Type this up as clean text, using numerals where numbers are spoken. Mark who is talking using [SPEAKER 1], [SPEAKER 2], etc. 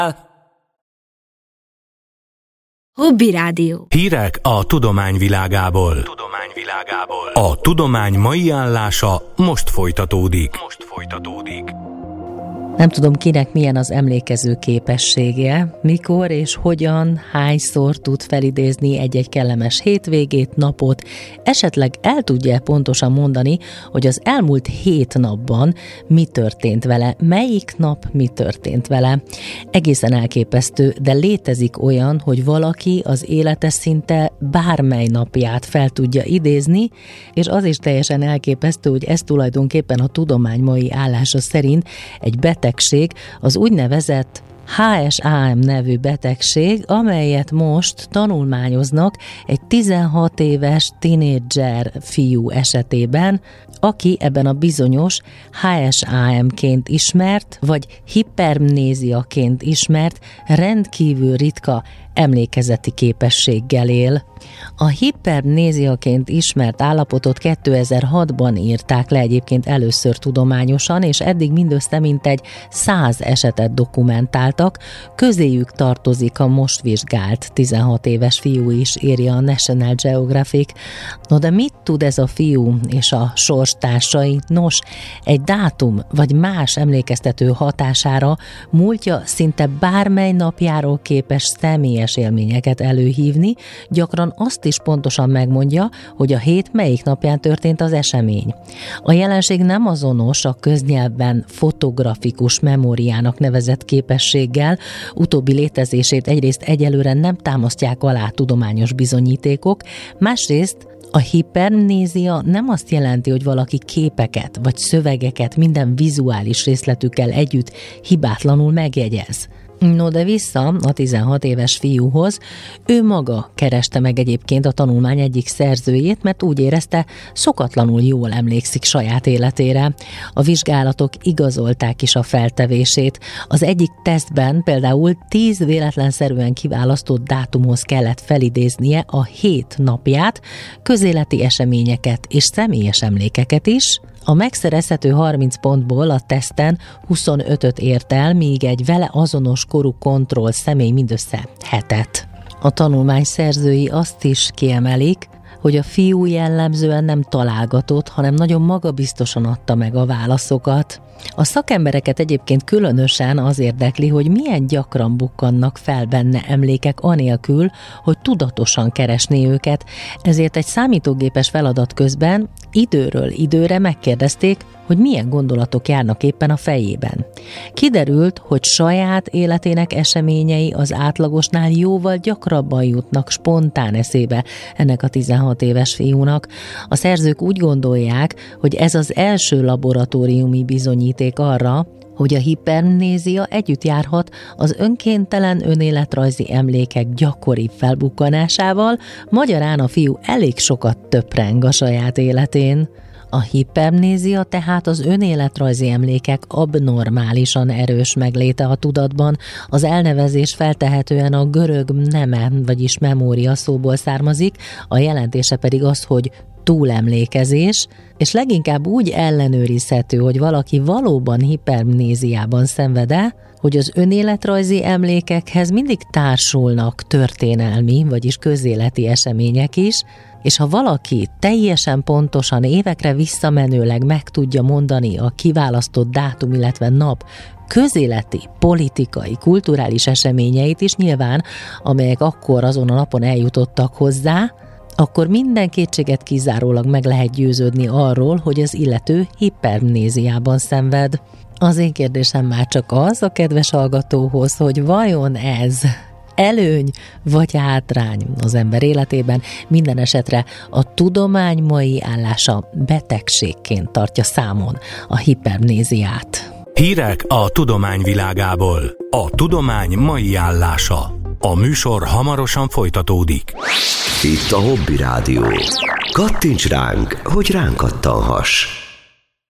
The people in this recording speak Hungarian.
[SPEAKER 1] Hobby Rádió.
[SPEAKER 2] Hírek a tudomány világából. A tudomány mai állása most folytatódik.
[SPEAKER 3] Nem tudom, kinek milyen az emlékező képessége, mikor és hogyan, hányszor tud felidézni egy-egy kellemes hétvégét, napot, esetleg el tudja pontosan mondani, hogy az elmúlt 7 napban mi történt vele, melyik nap mi történt vele. Egészen elképesztő, de létezik olyan, hogy valaki az élete szinte bármely napját fel tudja idézni, és az is teljesen elképesztő, hogy ez tulajdonképpen a tudomány mai állása szerint egy betegség, az úgynevezett HSAM nevű betegség, amelyet most tanulmányoznak egy 16 éves tinédzser fiú esetében, aki ebben a bizonyos HSAM-ként ismert, vagy hipermnéziaként ismert, rendkívül ritka emlékezeti képességgel él. A hipermnéziaként ismert állapotot 2006-ban írták le egyébként először tudományosan, és eddig mindössze mintegy 100 esetet dokumentáltak, közéjük tartozik a most vizsgált 16 éves fiú is, írja a National Geographic. No de mit tud ez a fiú és a sorstársai? Nos, egy dátum vagy más emlékeztető hatására múltja szinte bármely napjáról képes személyes élményeket előhívni, gyakran azt is pontosan megmondja, hogy a hét melyik napján történt az esemény. A jelenség nem azonos a köznyelvben fotografikus memóriának nevezett képességgel, utóbbi létezését egyrészt egyelőre nem támasztják alá tudományos bizonyítékok, másrészt a hipermnézia nem azt jelenti, hogy valaki képeket vagy szövegeket minden vizuális részletükkel együtt hibátlanul megjegyez. No de vissza a 16 éves fiúhoz, ő maga kereste meg egyébként a tanulmány egyik szerzőjét, mert úgy érezte, szokatlanul jól emlékszik saját életére. A vizsgálatok igazolták is a feltevését. Az egyik tesztben például 10 véletlenszerűen kiválasztott dátumhoz kellett felidéznie a 7 napját, közéleti eseményeket és személyes emlékeket is. A megszerezhető 30 pontból a teszten 25-öt ért el, míg egy vele azonos korú kontroll személy mindössze 7-et. A tanulmány szerzői azt is kiemelik, hogy a fiú jellemzően nem találgatott, hanem nagyon magabiztosan adta meg a válaszokat. A szakembereket egyébként különösen az érdekli, hogy milyen gyakran bukkannak fel benne emlékek anélkül, hogy tudatosan keresné őket, ezért egy számítógépes feladat közben időről időre megkérdezték, hogy milyen gondolatok járnak éppen a fejében. Kiderült, hogy saját életének eseményei az átlagosnál jóval gyakrabban jutnak spontán eszébe ennek a 16 éves fiúnak. A szerzők úgy gondolják, hogy ez az első laboratóriumi bizonyíték arra, hogy a hipermnézia együtt járhat az önkéntelen önéletrajzi emlékek gyakori felbukkanásával, magyarán a fiú elég sokat töpreng a saját életén. A hipermnézia tehát az önéletrajzi emlékek abnormálisan erős megléte a tudatban. Az elnevezés feltehetően a görög mneme, vagyis memória szóból származik, a jelentése pedig az, hogy túlemlékezés, és leginkább úgy ellenőrizhető, hogy valaki valóban hipermnéziában szenved-e, hogy az önéletrajzi emlékekhez mindig társulnak történelmi, vagyis közéleti események is, és ha valaki teljesen pontosan évekre visszamenőleg meg tudja mondani a kiválasztott dátum, illetve nap közéleti, politikai, kulturális eseményeit is nyilván, amelyek akkor azon a napon eljutottak hozzá, akkor minden kétséget kizárólag meg lehet győződni arról, hogy az illető hipermnéziában szenved. Az én kérdésem már csak az a kedves hallgatóhoz, hogy vajon ez előny vagy hátrány az ember életében. Minden esetre a tudomány mai állása betegségként tartja számon a hipermnéziát.
[SPEAKER 2] Hírek a tudomány világából. A tudomány mai állása. A műsor hamarosan folytatódik.
[SPEAKER 4] Itt a Hobby Rádió. Kattints ránk, hogy ránk kattanhass.